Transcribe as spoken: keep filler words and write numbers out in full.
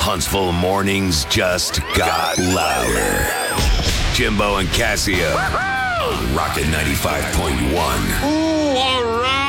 Huntsville mornings just got louder. Jimbo and Cassia on Rocket ninety-five point one. Ooh, all right.